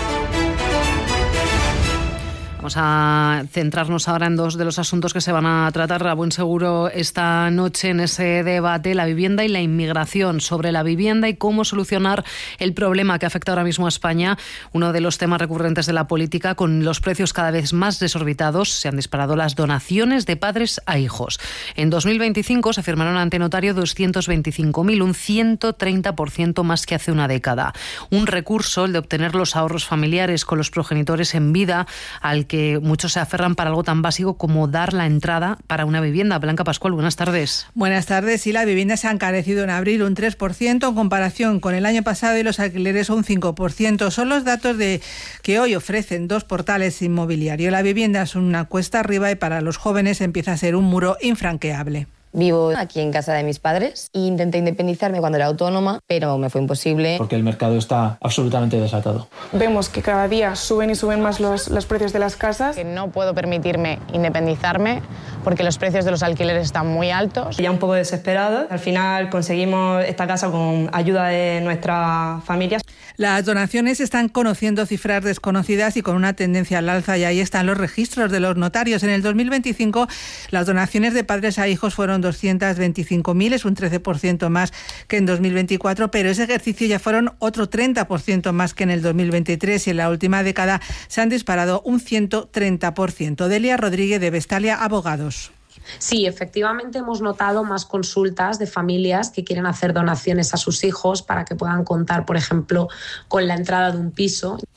Vamos a centrarnos ahora en dos de los asuntos que se van a tratar a buen seguro esta noche en ese debate: la vivienda y la inmigración. Sobre la vivienda y cómo solucionar el problema que afecta ahora mismo a España, uno de los temas recurrentes de la política. Con los precios cada vez más desorbitados, se han disparado las donaciones de padres a hijos. En dos mil veinticinco se firmaron ante notario doscientos veinticinco mil, un ciento treinta por ciento más que hace una década. Un recurso, el de obtener los ahorros familiares con los progenitores en vida, al que que muchos se aferran para algo tan básico como dar la entrada para una vivienda. Blanca Pascual, buenas tardes. Buenas tardes. Sí, la vivienda se ha encarecido en abril un tres por ciento en comparación con el año pasado y los alquileres un cinco por ciento. Son los datos de que hoy ofrecen dos portales inmobiliarios. La vivienda es una cuesta arriba y para los jóvenes empieza a ser un muro infranqueable. Vivo aquí en casa de mis padres e intenté independizarme cuando era autónoma, pero me fue imposible. Porque el mercado está absolutamente desatado. Vemos que cada día suben y suben más los, los precios de las casas. Que no puedo permitirme independizarme porque los precios de los alquileres están muy altos. Ya un poco desesperado. Al final conseguimos esta casa con ayuda de nuestras familias. Las donaciones están conociendo cifras desconocidas y con una tendencia al alza, y ahí están los registros de los notarios. En el dos mil veinticinco las donaciones de padres a hijos fueron doscientos veinticinco mil, es un trece por ciento más que en dos mil veinticuatro, pero ese ejercicio ya fueron otro treinta por ciento más que en el dos mil veintitrés, y en la última década se han disparado un ciento treinta por ciento. Delia Rodríguez, de Vestalia Abogados. Sí, efectivamente hemos notado más consultas de familias que quieren hacer donaciones a sus hijos para que puedan contar, por ejemplo, con la entrada de un piso.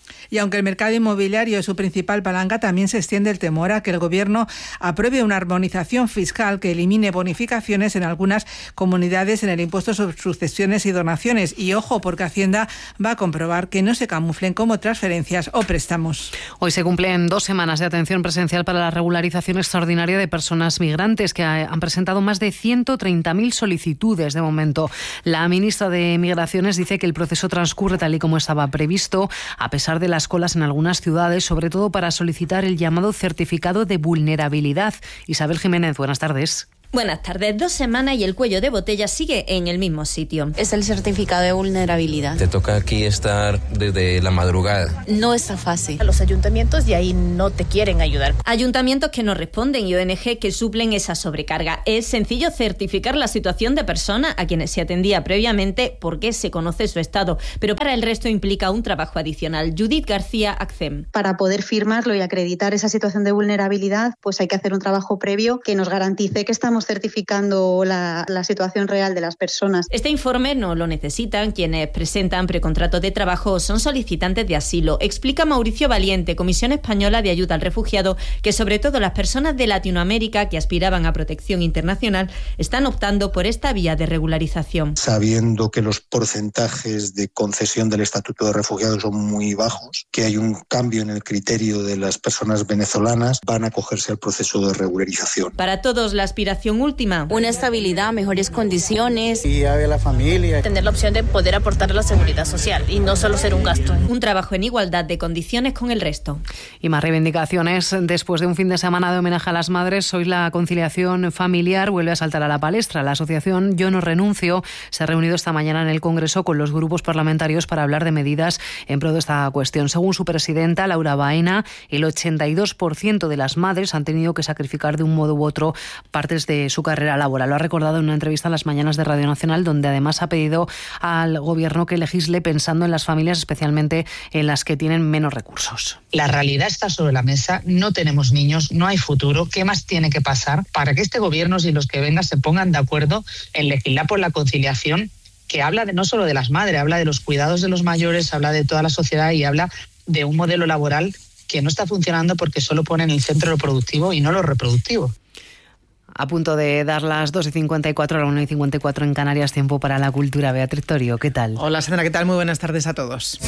Y aunque el mercado inmobiliario es su principal palanca, también se extiende el temor a que el Gobierno apruebe una armonización fiscal que elimine bonificaciones en algunas comunidades en el impuesto sobre sucesiones y donaciones. Y ojo, porque Hacienda va a comprobar que no se camuflen como transferencias o préstamos. Hoy se cumplen dos semanas de atención presencial para la regularización extraordinaria de personas migrantes, que han presentado más de ciento treinta mil solicitudes de momento. La ministra de Migraciones dice que el proceso transcurre tal y como estaba previsto, a pesar de las colas en algunas ciudades, sobre todo para solicitar el llamado certificado de vulnerabilidad. Isabel Jiménez, buenas tardes. Buenas tardes. Dos semanas y el cuello de botella sigue en el mismo sitio. Es el certificado de vulnerabilidad. Te toca aquí estar desde la madrugada. No está fácil. Los ayuntamientos y ahí no te quieren ayudar. Ayuntamientos que no responden y O N G que suplen esa sobrecarga. Es sencillo certificar la situación de persona a quienes se atendía previamente porque se conoce su estado, pero para el resto implica un trabajo adicional. Judith García, Accem. Para poder firmarlo y acreditar esa situación de vulnerabilidad, pues hay que hacer un trabajo previo que nos garantice que estamos certificando la, la situación real de las personas. Este informe no lo necesitan quienes presentan precontratos de trabajo o son solicitantes de asilo. Explica Mauricio Valiente, Comisión Española de Ayuda al Refugiado, que sobre todo las personas de Latinoamérica que aspiraban a protección internacional están optando por esta vía de regularización. Sabiendo que los porcentajes de concesión del estatuto de refugiado son muy bajos, que hay un cambio en el criterio de las personas venezolanas, van a acogerse al proceso de regularización. Para todos, la aspiración última. Una estabilidad, mejores condiciones. Y a la familia. Tener la opción de poder aportar a la seguridad social y no solo ser un gasto. Un trabajo en igualdad de condiciones con el resto. Y más reivindicaciones. Después de un fin de semana de homenaje a las madres, hoy la conciliación familiar vuelve a saltar a la palestra. La asociación Yo No Renuncio se ha reunido esta mañana en el Congreso con los grupos parlamentarios para hablar de medidas en pro de esta cuestión. Según su presidenta, Laura Baena, el ochenta y dos por ciento de las madres han tenido que sacrificar de un modo u otro partes de su carrera laboral. Lo ha recordado en una entrevista en las mañanas de Radio Nacional, donde además ha pedido al Gobierno que legisle pensando en las familias, especialmente en las que tienen menos recursos. La realidad está sobre la mesa, no tenemos niños, no hay futuro. ¿Qué más tiene que pasar para que este Gobierno y los que vengan se pongan de acuerdo en legislar por la conciliación, que habla de no solo de las madres, habla de los cuidados de los mayores, habla de toda la sociedad y habla de un modelo laboral que no está funcionando porque solo pone en el centro lo productivo y no lo reproductivo? A punto de dar las dos y cincuenta y cuatro, a la una y cincuenta y cuatro en Canarias, tiempo para la cultura. Beatriz Torio, ¿qué tal? Hola Sandra, ¿qué tal? Muy buenas tardes a todos.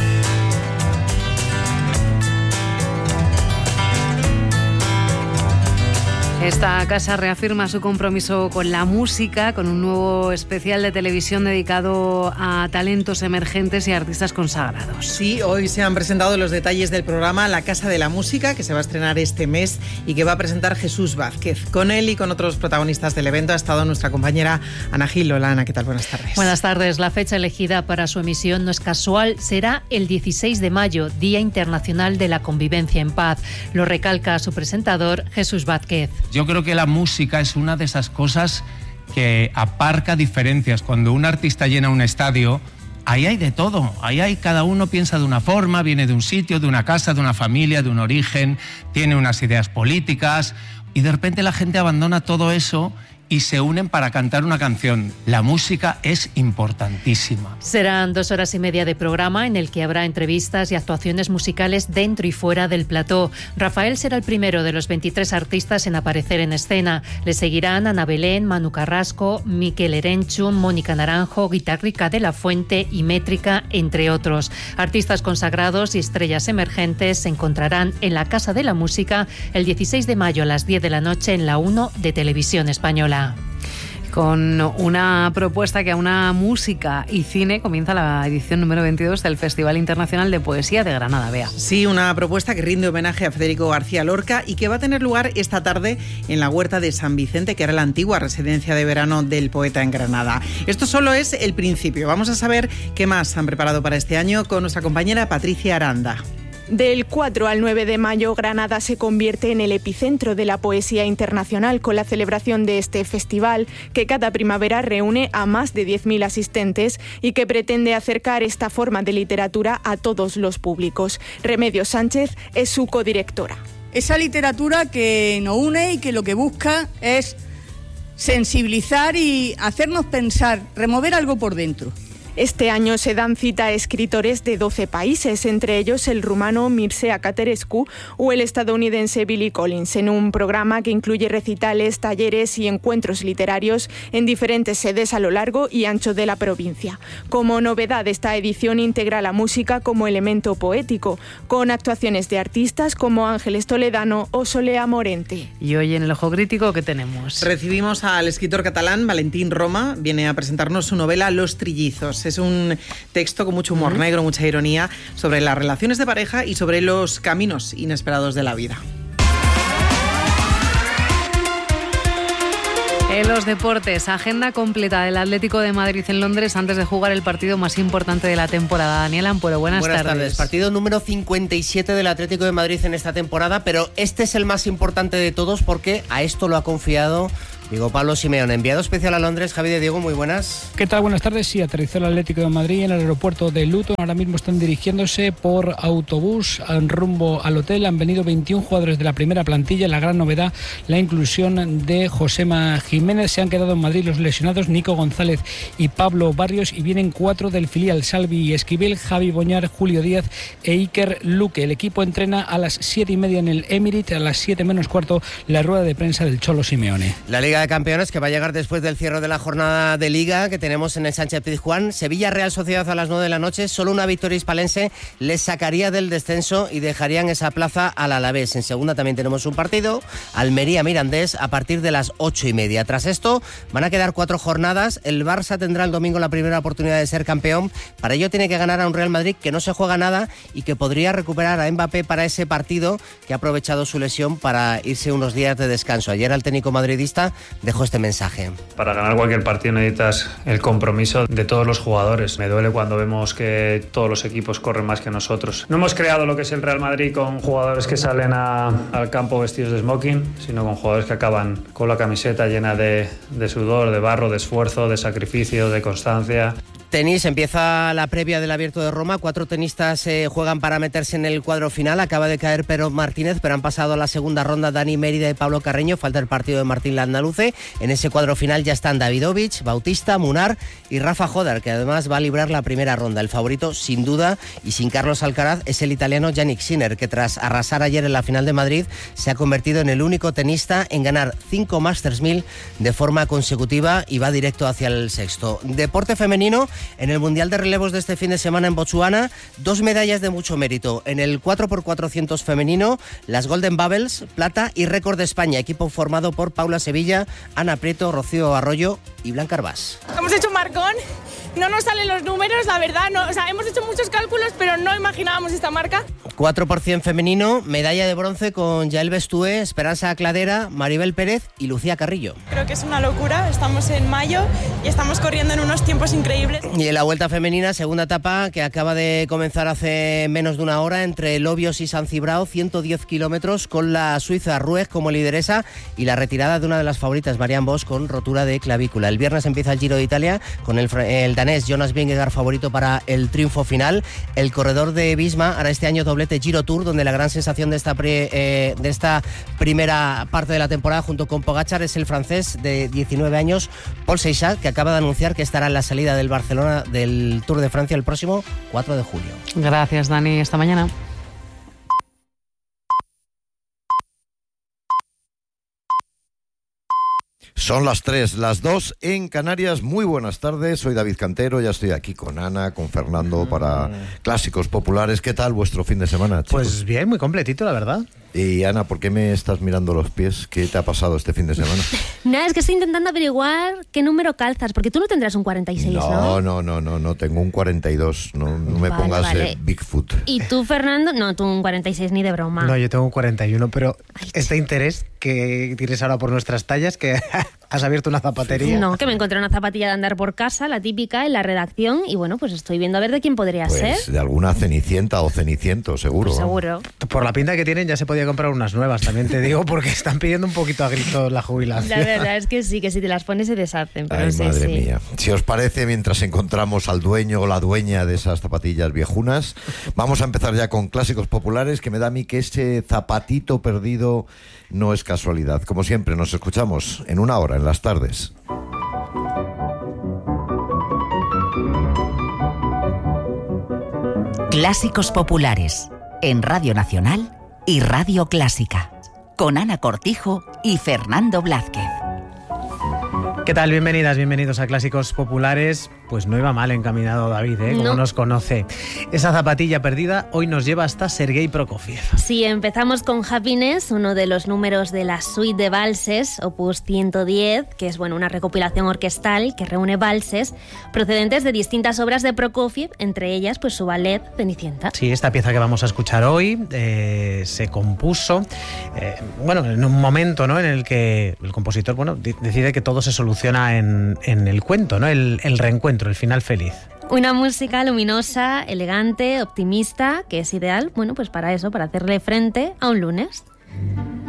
Esta casa reafirma su compromiso con la música, con un nuevo especial de televisión dedicado a talentos emergentes y artistas consagrados. Sí, hoy se han presentado los detalles del programa La Casa de la Música, que se va a estrenar este mes y que va a presentar Jesús Vázquez. Con él y con otros protagonistas del evento ha estado nuestra compañera Ana Gil. Hola Ana, ¿qué tal? Buenas tardes. Buenas tardes. La fecha elegida para su emisión no es casual, será el dieciséis de mayo, Día Internacional de la Convivencia en Paz. Lo recalca su presentador, Jesús Vázquez. Yo creo que la música es una de esas cosas que aparca diferencias. Cuando un artista llena un estadio, ahí hay de todo. Ahí hay, cada uno piensa de una forma, viene de un sitio, de una casa, de una familia, de un origen, tiene unas ideas políticas y de repente la gente abandona todo eso y se unen para cantar una canción. La música es importantísima. Serán dos horas y media de programa en el que habrá entrevistas y actuaciones musicales dentro y fuera del plató. Rafael será el primero de los veintitrés artistas en aparecer en escena. Le seguirán Ana Belén, Manu Carrasco, Miquel Erenchun, Mónica Naranjo, Guitarrica de la Fuente y Métrica, entre otros. Artistas consagrados y estrellas emergentes se encontrarán en la Casa de la Música el dieciséis de mayo a las diez de la noche en la uno de Televisión Española. Con una propuesta que a una música y cine comienza la edición número veintidós del Festival Internacional de Poesía de Granada. Bea. Sí, una propuesta que rinde homenaje a Federico García Lorca y que va a tener lugar esta tarde en la Huerta de San Vicente, que era la antigua residencia de verano del poeta en Granada. Esto solo es el principio. Vamos a saber qué más han preparado para este año con nuestra compañera Patricia Aranda. Del cuatro al nueve de mayo, Granada se convierte en el epicentro de la poesía internacional con la celebración de este festival, que cada primavera reúne a más de diez mil asistentes y que pretende acercar esta forma de literatura a todos los públicos. Remedios Sánchez es su codirectora. Esa literatura que nos une y que lo que busca es sensibilizar y hacernos pensar, remover algo por dentro. Este año se dan cita a escritores de doce países, entre ellos el rumano Mircea Caterescu o el estadounidense Billy Collins, en un programa que incluye recitales, talleres y encuentros literarios en diferentes sedes a lo largo y ancho de la provincia. Como novedad, esta edición integra la música como elemento poético, con actuaciones de artistas como Ángeles Toledano o Solea Morente. Y hoy en el Ojo Crítico, ¿qué tenemos? Recibimos al escritor catalán Valentín Roma, viene a presentarnos su novela Los Trillizos. Es un texto con mucho humor negro, mucha ironía, sobre las relaciones de pareja y sobre los caminos inesperados de la vida. En los deportes, agenda completa del Atlético de Madrid en Londres antes de jugar el partido más importante de la temporada. Daniel Ampuero, buenas, buenas tardes. tardes. Partido número cincuenta y siete del Atlético de Madrid en esta temporada, pero este es el más importante de todos porque a esto lo ha confiado Diego Pablo Simeone, enviado especial a Londres. Javi de Diego, muy buenas. ¿Qué tal? Buenas tardes. Sí, aterrizó el Atlético de Madrid en el aeropuerto de Luton. Ahora mismo están dirigiéndose por autobús en rumbo al hotel. Han venido veintiún jugadores de la primera plantilla. La gran novedad, la inclusión de Josema Jiménez. Se han quedado en Madrid los lesionados Nico González y Pablo Barrios, y vienen cuatro del filial: Salvi Esquivel, Javi Boñar, Julio Díaz e Iker Luque. El equipo entrena a las siete y media en el Emirates, a las siete menos cuarto la rueda de prensa del Cholo Simeone. La Liga de Campeones, que va a llegar después del cierre de la jornada de Liga que tenemos en el Sánchez Pizjuán. Sevilla Real Sociedad a las nueve de la noche. Solo una victoria hispalense les sacaría del descenso y dejarían esa plaza al Alavés. En segunda también tenemos un partido, Almería Mirandés, a partir de las ocho y media. Tras esto van a quedar cuatro jornadas. El Barça tendrá el domingo la primera oportunidad de ser campeón. Para ello tiene que ganar a un Real Madrid que no se juega nada y que podría recuperar a Mbappé para ese partido, que ha aprovechado su lesión para irse unos días de descanso. Ayer el técnico madridista dejó este mensaje. Para ganar cualquier partido necesitas el compromiso de todos los jugadores. Me duele cuando vemos que todos los equipos corren más que nosotros. No hemos creado lo que es el Real Madrid con jugadores que salen a, al campo vestidos de smoking, sino con jugadores que acaban con la camiseta llena de, de sudor, de barro, de esfuerzo, de sacrificio, de constancia. Tenis, empieza la previa del Abierto de Roma. Cuatro tenistas eh, juegan para meterse en el cuadro final. Acaba de caer Pedro Martínez, pero han pasado a la segunda ronda Dani Mérida y Pablo Carreño. Falta el partido de Martín Landaluce. En ese cuadro final ya están Davidovich, Bautista, Munar y Rafa Jodar, que además va a librar la primera ronda. El favorito, sin duda, y sin Carlos Alcaraz, es el italiano Yannick Sinner, que tras arrasar ayer en la final de Madrid se ha convertido en el único tenista en ganar cinco Masters mil de forma consecutiva y va directo hacia el sexto. Deporte femenino. En el Mundial de Relevos de este fin de semana en Botsuana, dos medallas de mucho mérito. En el cuatro por cuatrocientos femenino, las Golden Bubbles, plata y récord de España, equipo formado por Paula Sevilla, Ana Prieto, Rocío Arroyo y Blanca Arbás. Hemos hecho un marcón, no nos salen los números, la verdad, no, o sea, hemos hecho muchos cálculos, pero no imaginábamos esta marca. cuatro por cien femenino, medalla de bronce con Yael Bestué, Esperanza Cladera, Maribel Pérez y Lucía Carrillo. Creo que es una locura, estamos en mayo y estamos corriendo en unos tiempos increíbles. Y en la Vuelta Femenina, segunda etapa que acaba de comenzar hace menos de una hora entre Lobios y San Cibrao, ciento diez kilómetros, con la suiza Rueg como lideresa y la retirada de una de las favoritas, Marianne Vos, con rotura de clavícula. El viernes empieza el Giro de Italia con el, el danés Jonas Vingegaard favorito para el triunfo final. El corredor de Visma hará este año doblete Giro Tour, donde la gran sensación de esta, pre, eh, de esta primera parte de la temporada junto con Pogačar es el francés de diecinueve años, Paul Seixas, que acaba de anunciar que estará en la salida del Barcelona del Tour de Francia el próximo cuatro de julio. Gracias, Dani. Hasta mañana. Son las tres, las dos en Canarias. Muy buenas tardes, soy David Cantero, ya estoy aquí con Ana, con Fernando para Clásicos Populares. ¿Qué tal vuestro fin de semana, chicos? Pues bien, muy completito, la verdad. Y Ana, ¿por qué me estás mirando los pies? ¿Qué te ha pasado este fin de semana? Nada, es que estoy intentando averiguar qué número calzas, porque tú no tendrás un cuarenta y seis, ¿no? No, no, no, no, no tengo un cuarenta y dos, no, no me vale, pongas vale. eh, Bigfoot. ¿Y tú, Fernando? No, tú un cuarenta y seis ni de broma. No, yo tengo un cuarenta y uno, pero Ay, este interés que tienes ahora por nuestras tallas, que has abierto una zapatería. No, que me encontré una zapatilla de andar por casa, la típica, en la redacción, y bueno, pues estoy viendo a ver de quién podría pues ser. De alguna Cenicienta o Ceniciento, seguro. Pues seguro. Por la pinta que tienen ya se podía comprar unas nuevas, también te digo, porque están pidiendo un poquito a gritos la jubilación. La verdad es que sí, que si te las pones se deshacen. Pero Ay, sí, madre sí. mía. Si os parece, mientras encontramos al dueño o la dueña de esas zapatillas viejunas, vamos a empezar ya con Clásicos Populares, que me da a mí que ese zapatito perdido no es casualidad. Como siempre, nos escuchamos en una hora, en las tardes. Clásicos populares en Radio Nacional y Radio Clásica, con Ana Cortijo y Fernando Blázquez. ¿Qué tal? Bienvenidas, bienvenidos a Clásicos Populares. Pues no iba mal encaminado David, ¿eh? Como No. nos conoce. Esa zapatilla perdida hoy nos lleva hasta Sergei Prokofiev. Sí, empezamos con Happiness, uno de los números de la suite de valses, opus ciento diez, que es bueno, una recopilación orquestal que reúne valses procedentes de distintas obras de Prokofiev, entre ellas pues su ballet Cenicienta. Sí, esta pieza que vamos a escuchar hoy eh, se compuso, eh, bueno, en un momento, ¿no?, en el que el compositor, bueno, de- decide que todo se soluciona en, en el cuento, ¿no?, el, el reencuentro, el final feliz. Una música luminosa, elegante, optimista, que es ideal, bueno, pues para eso, para hacerle frente a un lunes.